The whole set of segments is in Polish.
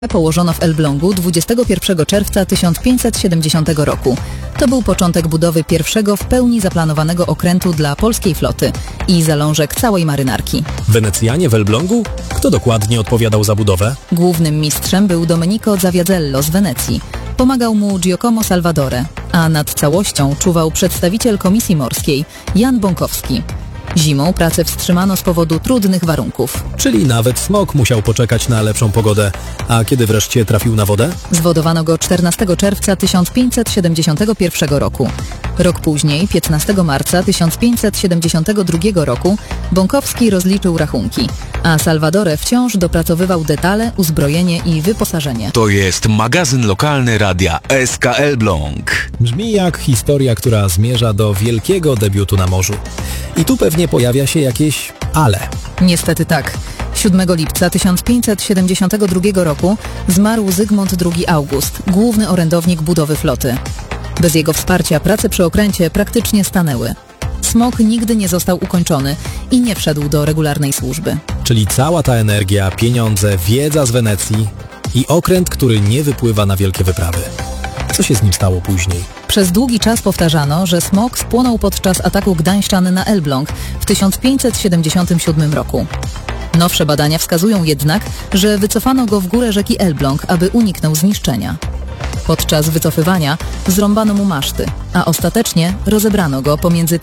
Położono w Elblągu 21 czerwca 1570 roku. To był początek budowy pierwszego w pełni zaplanowanego okrętu dla polskiej floty i zalążek całej marynarki. Wenecjanie w Elblągu? Kto dokładnie odpowiadał za budowę? Głównym mistrzem był Domenico Zaviazello z Wenecji. Pomagał mu Giacomo Salvadore, a nad całością czuwał przedstawiciel Komisji Morskiej Jan Bąkowski. Zimą pracę wstrzymano z powodu trudnych warunków. Czyli nawet smok musiał poczekać na lepszą pogodę. A kiedy wreszcie trafił na wodę? Zwodowano go 14 czerwca 1571 roku. Rok później, 15 marca 1572 roku, Bąkowski rozliczył rachunki, a Salvadore wciąż dopracowywał detale, uzbrojenie i wyposażenie. To jest magazyn lokalny radia SK Elbląg. Brzmi jak historia, która zmierza do wielkiego debiutu na morzu. I tu pewnie pojawia się jakieś ale. Niestety tak. 7 lipca 1572 roku zmarł Zygmunt II August, główny orędownik budowy floty. Bez jego wsparcia prace przy okręcie praktycznie stanęły. Smok nigdy nie został ukończony i nie wszedł do regularnej służby. Czyli cała ta energia, pieniądze, wiedza z Wenecji i okręt, który nie wypływa na wielkie wyprawy. Co się z nim stało później? Przez długi czas powtarzano, że smok spłonął podczas ataku gdańszczan na Elbląg w 1577 roku. Nowsze badania wskazują jednak, że wycofano go w górę rzeki Elbląg, aby uniknął zniszczenia. Podczas wycofywania zrąbano mu maszty, a ostatecznie rozebrano go pomiędzy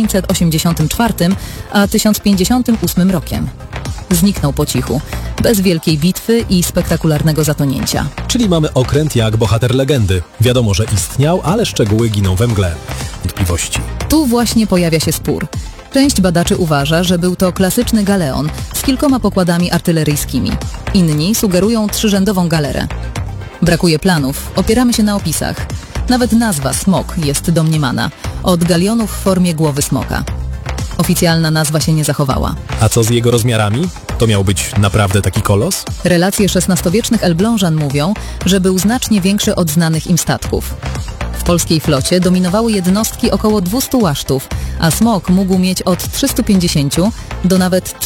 1584 a 1058 rokiem. Zniknął po cichu, bez wielkiej bitwy i spektakularnego zatonięcia. Czyli mamy okręt jak bohater legendy. Wiadomo, że istniał, ale szczegóły giną we mgle. Wątpliwości. Tu właśnie pojawia się spór. Część badaczy uważa, że był to klasyczny galeon z kilkoma pokładami artyleryjskimi. Inni sugerują trzyrzędową galerę. Brakuje planów, opieramy się na opisach. Nawet nazwa smok jest domniemana, od galionów w formie głowy smoka. Oficjalna nazwa się nie zachowała. A co z jego rozmiarami? To miał być naprawdę taki kolos? Relacje XVI-wiecznych Elblążan mówią, że był znacznie większy od znanych im statków. W polskiej flocie dominowały jednostki około 200 łasztów, a smok mógł mieć od 350 do nawet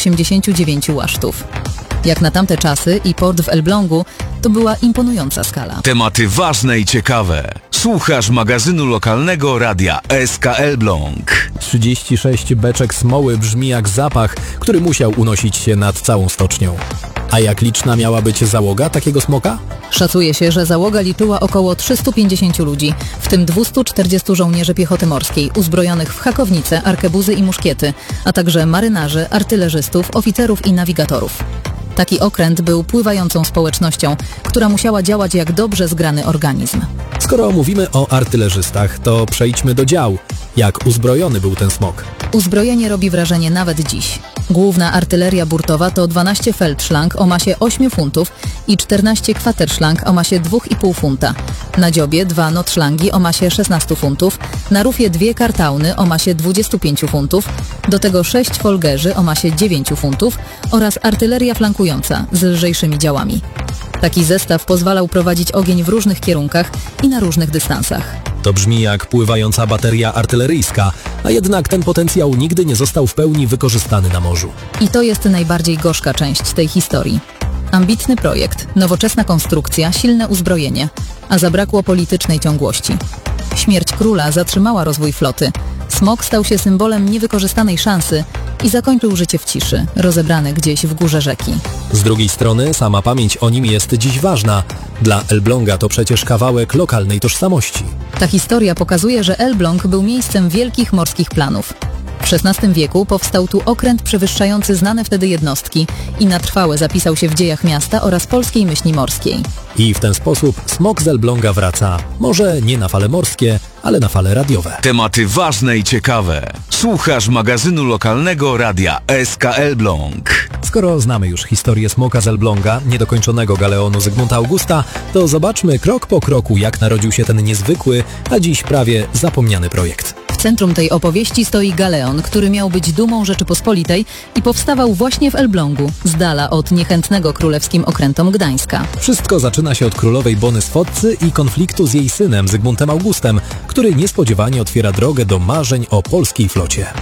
389 łasztów. Jak na tamte czasy i port w Elblągu, to była imponująca skala. Tematy ważne i ciekawe. Słuchasz magazynu lokalnego radia SK Elbląg. 36 beczek smoły brzmi jak zapach, który musiał unosić się nad całą stocznią. A jak liczna miała być załoga takiego smoka? Szacuje się, że załoga liczyła około 350 ludzi, w tym 240 żołnierzy piechoty morskiej, uzbrojonych w hakownice, arkebuzy i muszkiety, a także marynarzy, artylerzystów, oficerów i nawigatorów. Taki okręt był pływającą społecznością, która musiała działać jak dobrze zgrany organizm. Skoro mówimy o artylerzystach, to przejdźmy do dział. Jak uzbrojony był ten smok? Uzbrojenie robi wrażenie nawet dziś. Główna artyleria burtowa to 12 feldszlang o masie 8 funtów i 14 kwaterszlang o masie 2,5 funta. Na dziobie 2 notszlangi o masie 16 funtów, na rufie 2 kartauny o masie 25 funtów, do tego 6 folgerzy o masie 9 funtów oraz artyleria flankująca z lżejszymi działami. Taki zestaw pozwalał prowadzić ogień w różnych kierunkach i na różnych dystansach. To brzmi jak pływająca bateria artyleryjska, a jednak ten potencjał nigdy nie został w pełni wykorzystany na morzu. I to jest najbardziej gorzka część tej historii. Ambitny projekt, nowoczesna konstrukcja, silne uzbrojenie, a zabrakło politycznej ciągłości. Śmierć króla zatrzymała rozwój floty. Smok stał się symbolem niewykorzystanej szansy i zakończył życie w ciszy, rozebrany gdzieś w górze rzeki. Z drugiej strony sama pamięć o nim jest dziś ważna. Dla Elbląga to przecież kawałek lokalnej tożsamości. Ta historia pokazuje, że Elbląg był miejscem wielkich morskich planów. W XVI wieku powstał tu okręt przewyższający znane wtedy jednostki i na trwałe zapisał się w dziejach miasta oraz polskiej myśli morskiej. I w ten sposób smok z Elbląga wraca, może nie na fale morskie, ale na fale radiowe. Tematy ważne i ciekawe. Słuchasz magazynu lokalnego radia SK Elbląg. Skoro znamy już historię smoka z Elbląga, niedokończonego galeonu Zygmunta Augusta, to zobaczmy krok po kroku, jak narodził się ten niezwykły, a dziś prawie zapomniany projekt. W centrum tej opowieści stoi galeon, który miał być dumą Rzeczypospolitej i powstawał właśnie w Elblągu, z dala od niechętnego królewskim okrętom Gdańska. Wszystko zaczyna się od królowej Bony Sfotcy i konfliktu z jej synem Zygmuntem Augustem, który niespodziewanie otwiera drogę do marzeń o polskiej flocie.